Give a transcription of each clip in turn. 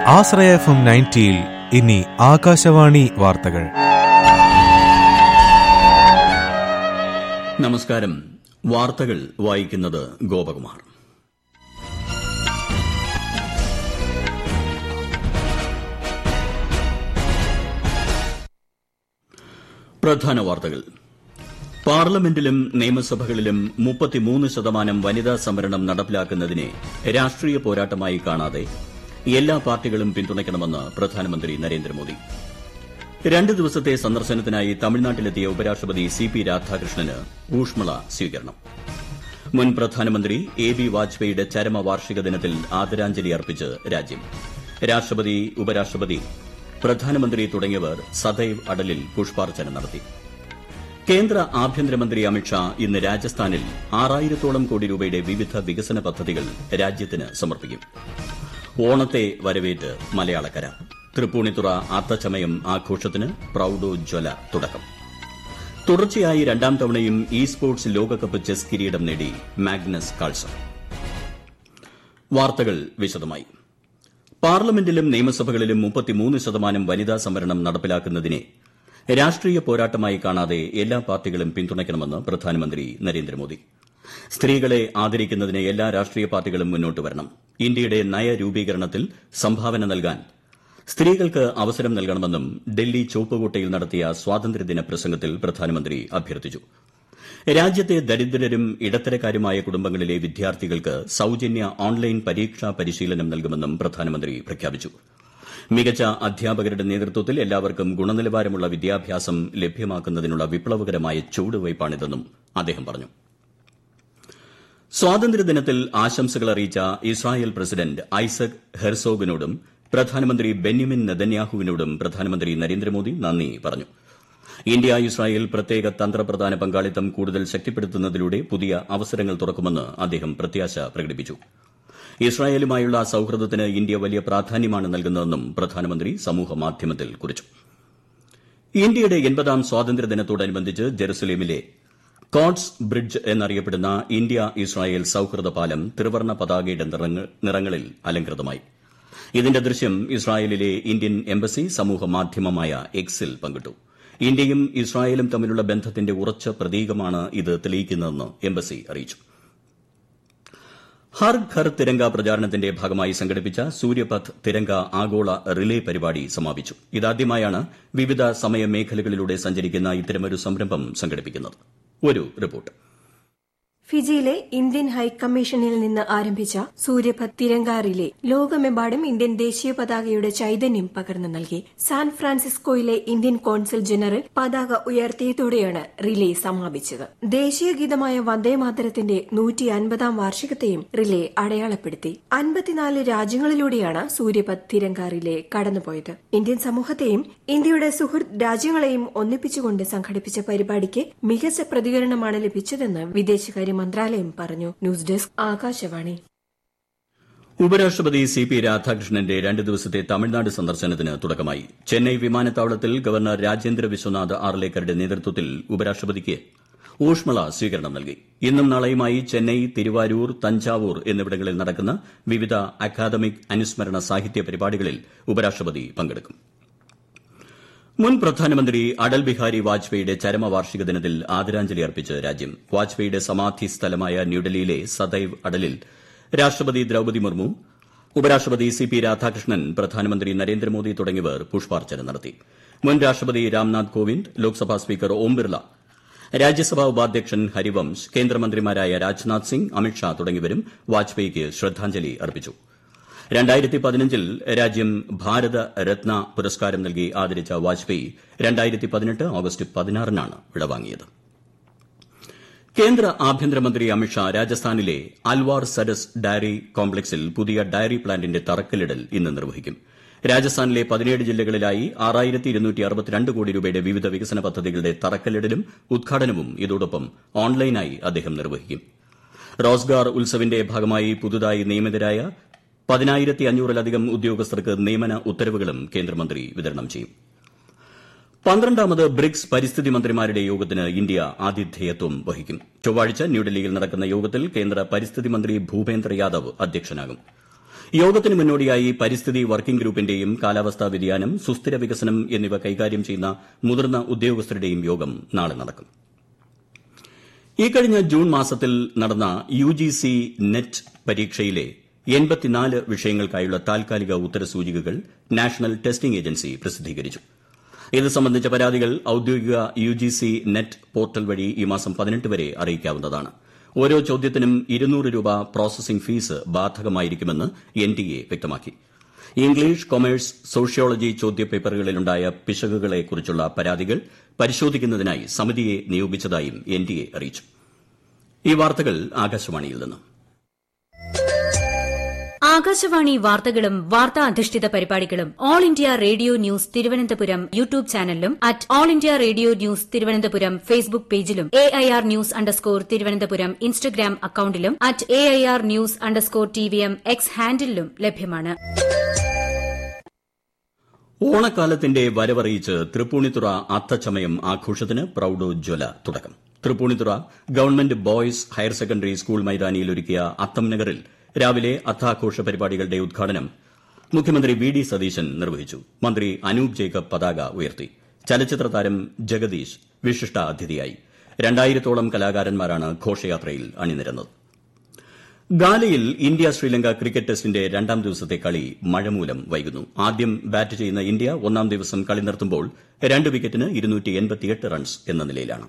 ആശ്രയ FM 90-ൽ ഇനി ആകാശവാണി വാർത്തകൾ. നമസ്കാരം. വാർത്തകൾ വായിക്കുന്നത് ഗോപകുമാർ. പ്രധാന വാർത്തകൾ. പാർലമെന്റിലും നിയമസഭകളിലും 33% വനിതാ സംവരണം നടപ്പിലാക്കുന്നതിനെ രാഷ്ട്രീയ പോരാട്ടമായി കാണാതെ എല്ലാ പാർട്ടികളും പിന്തുണയ്ക്കണമെന്ന് പ്രധാനമന്ത്രി നരേന്ദ്രമോദി. 2 ദിവസത്തെ സന്ദർശനത്തിനായി തമിഴ്നാട്ടിലെത്തിയ ഉപരാഷ്ട്രപതി CP രാധാകൃഷ്ണന് ഊഷ്മള സ്വീകരണം. മുൻ പ്രധാനമന്ത്രി AB വാജ്പേയിയുടെ ചരമവാർഷിക ദിനത്തിൽ ആദരാഞ്ജലി അർപ്പിച്ച് രാജ്യം. രാഷ്ട്രപതി, ഉപരാഷ്ട്രപതി, പ്രധാനമന്ത്രി തുടങ്ങിയവർ സദൈവ് അടലിൽ പുഷ്പാർച്ചന നടത്തി. കേന്ദ്ര ആഭ്യന്തരമന്ത്രി അമിത്ഷാ ഇന്ന് രാജസ്ഥാനിൽ 6000-ഓളം കോടി രൂപയുടെ വിവിധ വികസന പദ്ധതികൾ രാജ്യത്തിന് സമർപ്പിക്കും. ഓണത്തെ വരവേറ്റ് മലയാളക്കര. തൃപ്പൂണിത്തുറ അത്തച്ചമയം ആഘോഷത്തിന് പ്രൌഢോജ്വല തുടക്കം. തുടർച്ചയായി 2ാം തവണയും സ്പോർട്സ് ലോകകപ്പ് ചെസ് കിരീടം നേടി മാഗ്നസ് കാൾസൺ. വാർത്തകൾ വിശദമായി. പാർലമെന്റിലും നിയമസഭകളിലും 33% വനിതാ സംവരണം നടപ്പിലാക്കുന്നതിനെ രാഷ്ട്രീയ പോരാട്ടമായി കാണാതെ എല്ലാ പാർട്ടികളും പിന്തുണയ്ക്കണമെന്ന് പ്രധാനമന്ത്രി നരേന്ദ്രമോദി. സ്ത്രീകളെ ആദരിക്കുന്നതിന് എല്ലാ രാഷ്ട്രീയ പാർട്ടികളും മുന്നോട്ട് വരണം. ഇന്ത്യയുടെ നയരൂപീകരണത്തിൽ സംഭാവന നൽകാൻ സ്ത്രീകൾക്ക് അവസരം നൽകണമെന്നും ഡൽഹി ചുവപ്പുകോട്ടയിൽ നടത്തിയ സ്വാതന്ത്ര്യദിന പ്രസംഗത്തിൽ പ്രധാനമന്ത്രി അഭ്യർത്ഥിച്ചു. രാജ്യത്തെ ദരിദ്രരും ഇടത്തരക്കാരുമായ കുടുംബങ്ങളിലെ വിദ്യാർത്ഥികൾക്ക് സൌജന്യ ഓൺലൈൻ പരീക്ഷാ പരിശീലനം നൽകുമെന്നും പ്രധാനമന്ത്രി പ്രഖ്യാപിച്ചു. മികച്ച അധ്യാപകരുടെ നേതൃത്വത്തിൽ എല്ലാവർക്കും ഗുണനിലവാരമുള്ള വിദ്യാഭ്യാസം ലഭ്യമാക്കുന്നതിനുള്ള വിപ്ലവകരമായ ചുവടുവയ്പ്പാണിതെന്നും അദ്ദേഹം പറഞ്ഞു. സ്വാതന്ത്ര്യദിനത്തിൽ ആശംസകൾ അറിയിച്ച ഇസ്രായേൽ പ്രസിഡന്റ് ഐസക് ഹെർസോഗിനോടും പ്രധാനമന്ത്രി ബെന്യാമിൻ നെതന്യാഹുവിനോടും പ്രധാനമന്ത്രി നരേന്ദ്രമോദി നന്ദി പറഞ്ഞു. ഇന്ത്യ ഇസ്രായേൽ പ്രത്യേക തന്ത്രപ്രധാന പങ്കാളിത്തം കൂടുതൽ ശക്തിപ്പെടുത്തുന്നതിലൂടെ പുതിയ അവസരങ്ങൾ തുറക്കുമെന്ന് അദ്ദേഹം പ്രത്യാശ പ്രകടിപ്പിച്ചു. ഇസ്രായേലുമായുള്ള സൌഹൃദത്തിന് ഇന്ത്യ വലിയ പ്രാധാന്യമാണ് നൽകുന്നതെന്നും പ്രധാനമന്ത്രി സമൂഹമാധ്യമത്തിൽ കുറിച്ചു. ഇന്ത്യയുടെ 80ാം സ്വാതന്ത്ര്യദിനത്തോടനുബന്ധിച്ച് ജെറുസലേമിലെ കോട്സ് ബ്രിഡ്ജ് എന്നറിയപ്പെടുന്ന ഇന്ത്യ ഇസ്രായേൽ സൌഹൃദ പാലം ത്രിവർണ്ണ പതാകയുടെ നിറങ്ങളിൽ അലങ്കൃതമായി. ഇതിന്റെ ദൃശ്യം ഇസ്രായേലിലെ ഇന്ത്യൻ എംബസി സമൂഹമാധ്യമമായ എക്സിൽ പങ്കിട്ടു. ഇന്ത്യയും ഇസ്രായേലും തമ്മിലുള്ള ബന്ധത്തിന്റെ ഉറച്ച പ്രതീകമാണ് ഇത് തെളിയിക്കുന്നതെന്ന് എംബസി അറിയിച്ചു. ഹർ ഘർ തിരങ്ക പ്രചാരണത്തിന്റെ ഭാഗമായി സംഘടിപ്പിച്ച സൂര്യപഥ് തിരങ്ക ആഗോള റിലേ പരിപാടി സമാപിച്ചു. ഇതാദ്യമായാണ് വിവിധ സമയമേഖലകളിലൂടെ സഞ്ചരിക്കുന്ന ഇത്തരമൊരു സംരംഭം സംഘടിപ്പിക്കുന്നത്. ഒരു റിപ്പോർട്ട്. ഫിജിയിലെ ഇന്ത്യൻ ഹൈക്കമ്മീഷനിൽ നിന്ന് ആരംഭിച്ച സൂര്യപഥ് തിരങ്ക റിലേ ലോകമെമ്പാടും ഇന്ത്യൻ ദേശീയ പതാകയുടെ ചൈതന്യം പകർന്നു നൽകി. സാൻ ഫ്രാൻസിസ്കോയിലെ ഇന്ത്യൻ കോൺസൽ ജനറൽ പതാക ഉയർത്തിയതോടെയാണ് റിലേ സമാപിച്ചത്. ദേശീയ ഗീതമായ വന്ദേമാതരത്തിന്റെ 150ാം വാർഷികത്തെയും റിലേ അടയാളപ്പെടുത്തി. 54 രാജ്യങ്ങളിലൂടെയാണ് സൂര്യപഥ് തിരങ്ക റിലേ കടന്നുപോയത്. ഇന്ത്യൻ സമൂഹത്തെയും ഇന്ത്യയുടെ സുഹൃത്ത് രാജ്യങ്ങളെയും ഒന്നിപ്പിച്ചുകൊണ്ട് സംഘടിപ്പിച്ച പരിപാടിക്ക് മികച്ച പ്രതികരണമാണ് ലഭിച്ചതെന്ന് വിദേശകാര്യ മന്ത്രാലയം പറഞ്ഞു. News desk, Akashvani. ഉപരാഷ്ട്രപതി CP രാധാകൃഷ്ണന്റെ 2 ദിവസത്തെ തമിഴ്നാട് സന്ദർശനത്തിന് തുടക്കമായി. ചെന്നൈ വിമാനത്താവളത്തിൽ ഗവർണർ രാജേന്ദ്ര വിശ്വനാഥ് ആർലേക്കറുടെ നേതൃത്വത്തിൽ ഉപരാഷ്ട്രപതിക്ക് ഊഷ്മള സ്വീകരണം നൽകി. ഇന്നും നാളെയുമായി ചെന്നൈ, തിരുവാരൂർ, തഞ്ചാവൂർ എന്നിവിടങ്ങളിൽ നടക്കുന്ന വിവിധ അക്കാദമിക് അനുസ്മരണ സാഹിത്യ പരിപാടികളിൽ ഉപരാഷ്ട്രപതി പങ്കെടുക്കും. മുൻ പ്രധാനമന്ത്രി അടൽ ബിഹാരി വാജ്പേയിയുടെ ചരമവാർഷിക ദിനത്തിൽ ആദരാഞ്ജലി അർപ്പിച്ച് രാജ്യം. വാജ്പേയിയുടെ സമാധി സ്ഥലമായ ന്യൂഡൽഹിയിലെ സദൈവ് അടലിൽ രാഷ്ട്രപതി ദ്രൌപദി മുർമു, ഉപരാഷ്ട്രപതി CP രാധാകൃഷ്ണൻ, പ്രധാനമന്ത്രി നരേന്ദ്രമോദി തുടങ്ങിയവർ പുഷ്പാർച്ചന നടത്തി. മുൻ രാഷ്ട്രപതി രാംനാഥ് കോവിന്ദ്, ലോക്സഭാ സ്പീക്കർ ഓം ബിർള, രാജ്യസഭാ ഉപാധ്യക്ഷൻ ഹരിവംശ്, കേന്ദ്രമന്ത്രിമാരായ രാജ്നാഥ് സിംഗ്, അമിത്ഷാ തുടങ്ങിയവരും വാജ്പേയിക്ക് ശ്രദ്ധാഞ്ജലി അർപ്പിച്ചു. 2015-ൽ രാജ്യം ഭാരത രത്ന പുരസ്കാരം നൽകി ആദരിച്ച വാജ്പേയി 2018 ഓഗസ്റ്റ് 16-നാണ് വിടവാങ്ങിയത്. കേന്ദ്ര ആഭ്യന്തരമന്ത്രി അമിത്ഷാ രാജസ്ഥാനിലെ അൽവാർ സരസ് ഡയറി കോംപ്ലക്സിൽ പുതിയ ഡയറി പ്ലാന്റിന്റെ തറക്കല്ലിടൽ ഇന്ന് നിർവഹിക്കും. രാജസ്ഥാനിലെ 17 ജില്ലകളിലായി 6262 കോടി രൂപയുടെ വിവിധ വികസന പദ്ധതികളുടെ തറക്കല്ലിടലും ഉദ്ഘാടനവും ഇതോടൊപ്പം ഓൺലൈനായി അദ്ദേഹം നിർവഹിക്കും. റോസ്ഗാർ ഉത്സവിന്റെ ഭാഗമായി പുതുതായി നിയമിതരായ 10,500-ലധികം ഉദ്യോഗസ്ഥർക്ക് നിയമന ഉത്തരവുകളും കേന്ദ്രമന്ത്രി വിതരണം ചെയ്യും. 12ാമത് ബ്രിക്സ് പരിസ്ഥിതി മന്ത്രിമാരുടെ യോഗത്തിന് ഇന്ത്യ ആതിഥേയത്വം വഹിക്കും. ചൊവ്വാഴ്ച ന്യൂഡൽഹിയിൽ നടക്കുന്ന യോഗത്തിൽ കേന്ദ്ര പരിസ്ഥിതി മന്ത്രി ഭൂപേന്ദ്ര യാദവ് അധ്യക്ഷനാകും. യോഗത്തിന് മുന്നോടിയായി പരിസ്ഥിതി വർക്കിംഗ് ഗ്രൂപ്പിന്റെയും കാലാവസ്ഥാ വ്യതിയാനം, സുസ്ഥിര വികസനം എന്നിവ കൈകാര്യം ചെയ്യുന്ന മുതിർന്ന ഉദ്യോഗസ്ഥരുടെയും യോഗം നാളെ നടക്കും. ഇക്കഴിഞ്ഞ ജൂൺ മാസത്തിൽ നടന്ന യുജിസി നെറ്റ് പരീക്ഷയിലെ 84 വിഷയങ്ങൾക്കായുള്ള താൽക്കാലിക ഉത്തരസൂചികകൾ നാഷണൽ ടെസ്റ്റിംഗ് ഏജൻസി പ്രസിദ്ധീകരിച്ചു. ഇത് സംബന്ധിച്ച പരാതികൾ ഔദ്യോഗിക യുജിസി നെറ്റ് പോർട്ടൽ വഴി ഈ മാസം 18 വരെ അറിയിക്കാവുന്നതാണ്. ഓരോ ചോദ്യത്തിനും 200 രൂപ പ്രോസസിംഗ് ഫീസ് ബാധകമായിരിക്കുമെന്ന് എൻടിഎ വ്യക്തമാക്കി. ഇംഗ്ലീഷ്, കൊമേഴ്സ്, സോഷ്യോളജി ചോദ്യപേപ്പറുകളിലുണ്ടായ പിശകുകളെക്കുറിച്ചുള്ള പരാതികൾ പരിശോധിക്കുന്നതിനായി സമിതിയെ നിയോഗിച്ചതായും എൻടിഎ അറിയിച്ചു. ഈ വാർത്തകൾ ആകാശവാണിയിൽ നിന്ന്. ആകാശവാണി വാർത്തകളും വാർത്താ അധിഷ്ഠിത പരിപാടികളും all India radio news Thiruvananthapuram YouTube ചാനലിലും at all India radio news Thiruvananthapuram Facebook പേജിലും AIR ന്യൂസ് _ ഇൻസ്റ്റഗ്രാം അക്കൌണ്ടിലും at AIR news _TVM X ഹാൻഡിലും ലഭ്യമാണ്. ഓണക്കാലത്തിന്റെ വരവറിയിച്ച് തൃപ്പൂണിത്തുറ അത്തച്ചമയം ആഘോഷത്തിന് പ്രൌഢോജ്വല തുടക്കം. Tripunithura government boys higher secondary school മൈതാനിയിൽ ഒരുക്കിയ അത്തം നഗറിൽ രാവിലെ അത്താഘോഷ പരിപാടികളുടെ ഉദ്ഘാടനം മുഖ്യമന്ത്രി വി ഡി സതീശൻ നിർവഹിച്ചു. മന്ത്രി അനൂപ് ജേക്കബ് പതാക ഉയർത്തി. ചലച്ചിത്ര താരം ജഗദീഷ് വിശിഷ്ട അതിഥിയായി. 2000-ഓളം കലാകാരന്മാരാണ് ഘോഷയാത്രയിൽ അണിനിരന്നത്. ഗാലയിൽ ഇന്ത്യ ശ്രീലങ്ക ക്രിക്കറ്റ് ടെസ്റ്റിന്റെ 2ാം ദിവസത്തെ കളി മഴ മൂലം വൈകുന്നു. ആദ്യം ബാറ്റ് ചെയ്യുന്ന ഇന്ത്യ 1ാം ദിവസം കളി നിർത്തുമ്പോൾ 2 വിക്കറ്റിന് 288 റൺസ് എന്ന നിലയിലാണ്.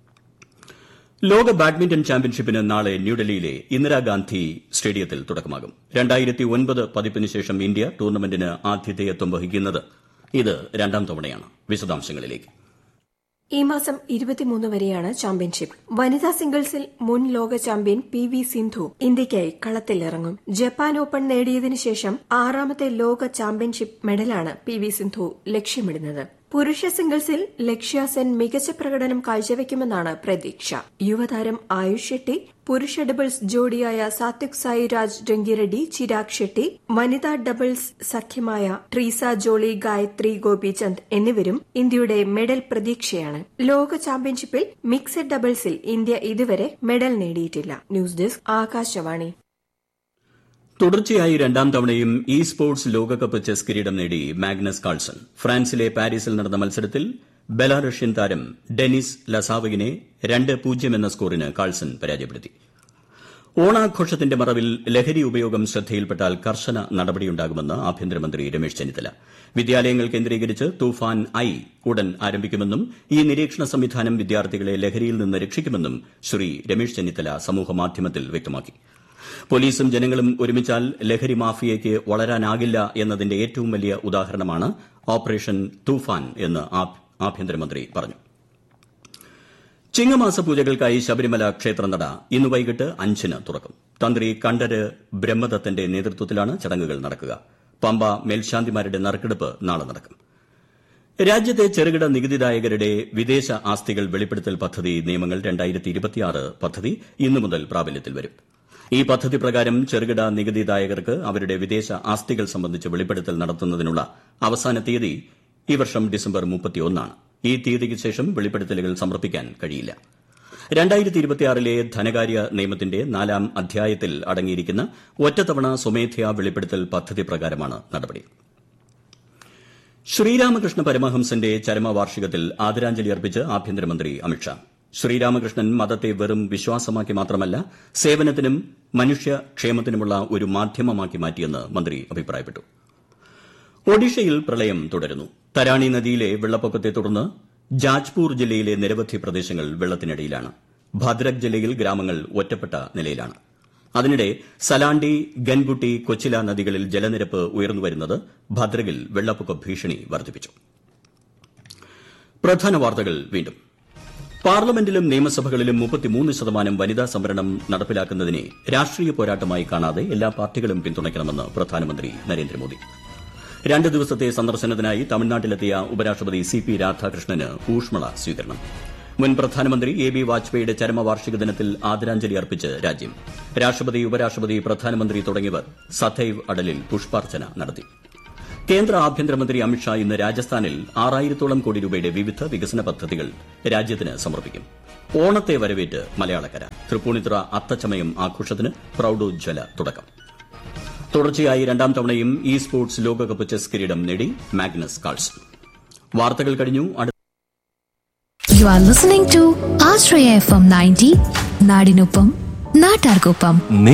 ലോക ബാഡ്മിന്റൺ ചാമ്പ്യൻഷിപ്പിന് നാളെ ന്യൂഡൽഹിയിലെ ഇന്ദിരാഗാന്ധി സ്റ്റേഡിയത്തിൽ തുടക്കമാകും. 2009 പതിപ്പിന് ശേഷം ഇന്ത്യ ടൂർണമെന്റിന് ആതിഥേയത്വം വഹിക്കുന്നത് ഇത് 2ാം തവണയാണ്. വിശദാംശങ്ങളിലേക്ക്. ഈ മാസം 23 വരെയാണ് ചാമ്പ്യൻഷിപ്പ്. വനിതാ സിംഗിൾസിൽ മുൻ ലോക ചാമ്പ്യൻ PV സിന്ധു ഇന്ത്യയ്ക്കായി കളത്തിലിറങ്ങും. ജപ്പാൻ ഓപ്പൺ നേടിയതിനു ശേഷം 6ാമത്തെ ലോക ചാമ്പ്യൻഷിപ്പ് മെഡലാണ് PV സിന്ധു ലക്ഷ്യമിടുന്നത്. പുരുഷ സിംഗിൾസിൽ ലക്ഷ്യ സെൻ മികച്ച പ്രകടനം കാഴ്ചവെക്കുമെന്നാണ് പ്രതീക്ഷ. യുവതാരം ആയുഷ് ഷെട്ടി, പുരുഷ ഡബിൾസ് ജോഡിയായ സാത്വിക് സായിരാജ് രംഗിറെഡ്ഡി, ചിരാഗ് ഷെട്ടി, വനിതാ ഡബിൾസ് സഖ്യമായ ട്രീസ ജോളി, ഗായത്രി ഗോപിചന്ദ് എന്നിവരും ഇന്ത്യയുടെ മെഡൽ പ്രതീക്ഷയാണ്. ലോക ചാമ്പ്യൻഷിപ്പിൽ മിക്സഡ് ഡബിൾസിൽ ഇന്ത്യ ഇതുവരെ മെഡൽ നേടിയിട്ടില്ല. News desk Akashvani. തുടർച്ചയായി 2ാം തവണയും ഇ സ്പോർട്സ് ലോകകപ്പ് ചെസ് കിരീടം നേടി മാഗ്നസ് കാൾസൺ. ഫ്രാൻസിലെ പാരീസിൽ നടന്ന മത്സരത്തിൽ ബെലാറഷ്യൻ താരം ഡെനിസ് ലസാവഗിനെ 2-0 എന്ന സ്കോറിന് കാൾസൺ പരാജയപ്പെടുത്തി. ഓണാഘോഷത്തിന്റെ മറവിൽ ലഹരി ഉപയോഗം ശ്രദ്ധയിൽപ്പെട്ടാൽ കർശന നടപടിയുണ്ടാകുമെന്ന് ആഭ്യന്തരമന്ത്രി രമേശ് ചെന്നിത്തല. വിദ്യാലയങ്ങൾ കേന്ദ്രീകരിച്ച് തൂഫാൻ ഐ ഉടൻ ആരംഭിക്കുമെന്നും ഈ നിരീക്ഷണ സംവിധാനം വിദ്യാർത്ഥികളെ ലഹരിയിൽ നിന്ന് രക്ഷിക്കുമെന്നും ശ്രീ രമേശ് ചെന്നിത്തല സമൂഹമാധ്യമത്തിൽ വ്യക്തമാക്കി. പോലീസും ജനങ്ങളും ഒരുമിച്ചാൽ ലഹരി മാഫിയയ്ക്ക് വളരാനാകില്ല എന്നതിന്റെ ഏറ്റവും വലിയ ഉദാഹരണമാണ് ഓപ്പറേഷൻ തൂഫാൻ എന്ന് ആഭ്യന്തരമന്ത്രി പറഞ്ഞു. ചിങ്ങമാസ പൂജകൾക്കായി ശബരിമല ക്ഷേത്രനട ഇന്ന് വൈകിട്ട് 5-ന് തുറക്കും. തന്ത്രി കണ്ഠര് ബ്രഹ്മദത്തന്റെ നേതൃത്വത്തിലാണ് ചടങ്ങുകൾ നടക്കുക. പമ്പ മേൽശാന്തിമാരുടെ നറുക്കെടുപ്പ് നാളെ നടക്കും. രാജ്യത്തെ ചെറുകിട നികുതിദായകരുടെ വിദേശ ആസ്തികൾ വെളിപ്പെടുത്തൽ പദ്ധതി നിയമങ്ങൾ 2026 പദ്ധതി ഇന്നു മുതൽ പ്രാബല്യത്തിൽ വരും. ഈ പദ്ധതി പ്രകാരം ചെറുകിട നികുതിദായകർക്ക് അവരുടെ വിദേശ ആസ്തികൾ സംബന്ധിച്ച് വെളിപ്പെടുത്തൽ നടത്തുന്നതിനുള്ള അവസാന തീയതി ഈ വർഷം ഡിസംബർ 31-ആണ്. ഈ തീയതിക്ക് ശേഷം വെളിപ്പെടുത്തലുകൾ സമർപ്പിക്കാൻ കഴിയില്ല. 2026 ധനകാര്യ നിയമത്തിന്റെ 4ാം അധ്യായത്തിൽ അടങ്ങിയിരിക്കുന്ന ഒറ്റത്തവണ സ്വമേധയാ വെളിപ്പെടുത്തൽ പദ്ധതി പ്രകാരമാണ് നടപടി. ശ്രീരാമകൃഷ്ണ പരമഹംസന്റെ ചരമവാർഷികത്തിൽ ആദരാഞ്ജലി അർപ്പിച്ച് ആഭ്യന്തരമന്ത്രി അമിത്ഷാ. ശ്രീരാമകൃഷ്ണൻ മതത്തെ വെറും വിശ്വാസമാക്കി മാത്രമല്ല, സേവനത്തിനും മനുഷ്യക്ഷേമത്തിനുമുള്ള ഒരു മാധ്യമമാക്കി മാറ്റിയെന്ന് മന്ത്രി അഭിപ്രായപ്പെട്ടു. ഒഡീഷയിൽ പ്രളയം തുടരുന്നു. തരാണി നദിയിലെ വെള്ളപ്പൊക്കത്തെ തുടർന്ന് ജാജ്പൂർ ജില്ലയിലെ നിരവധി പ്രദേശങ്ങൾ വെള്ളത്തിനടിയിലാണ്. ഭദ്രക് ജില്ലയിൽ ഗ്രാമങ്ങൾ ഒറ്റപ്പെട്ട നിലയിലാണ്. അതിനിടെ സലാണ്ടി, ഗൻഗുട്ടി, കൊച്ചില നദികളിൽ ജലനിരപ്പ് ഉയർന്നുവരുന്നത് ഭദ്രകിൽ വെള്ളപ്പൊക്ക ഭീഷണി വർദ്ധിപ്പിച്ചു. പ്രധാന വാർത്തകൾ വീണ്ടും. പാർലമെന്റിലും നിയമസഭകളിലും 33% വനിതാ സംവരണം നടപ്പിലാക്കുന്നതിനെ രാഷ്ട്രീയ പോരാട്ടമായി കാണാതെ എല്ലാ പാർട്ടികളും പിന്തുണയ്ക്കണമെന്ന് പ്രധാനമന്ത്രി നരേന്ദ്രമോദി. 2 ദിവസത്തെ സന്ദർശനത്തിനായി തമിഴ്നാട്ടിലെത്തിയ ഉപരാഷ്ട്രപതി CP രാധാകൃഷ്ണന് ഊഷ്മള സ്വീകരണം. മുൻ പ്രധാനമന്ത്രി AB വാജ്പേയിയുടെ ചരമവാർഷിക ദിനത്തിൽ ആദരാഞ്ജലി അർപ്പിച്ച് രാജ്യം. രാഷ്ട്രപതി, ഉപരാഷ്ട്രപതി, പ്രധാനമന്ത്രി തുടങ്ങിയവർ സദൈവ് അടലിൽ പുഷ്പാർച്ചന നടത്തി. കേന്ദ്ര ആഭ്യന്തരമന്ത്രി അമിത്ഷാ ഇന്ന് രാജസ്ഥാനിൽ 6000-ഓളം കോടി രൂപയുടെ വിവിധ വികസന പദ്ധതികൾ രാജ്യത്തിന് സമർപ്പിക്കും. ഓണത്തെ വരവേറ്റ് മലയാളക്കര. തൃപ്പൂണിത്തുറ അത്തച്ചമയം ആഘോഷത്തിന് പ്രൌഢോജ്വല തുടക്കം. തുടർച്ചയായി രണ്ടാം തവണയും ഇ സ്പോർട്സ് ലോകകപ്പ് ചെസ് കിരീടം നേടി മാഗ്നസ് കാൾസൺ. വാർത്തകൾ കഴിഞ്ഞു. You are listening to Ashraya FM 90 നാടിനൊപ്പം നാട്ടാർക്കൊപ്പം.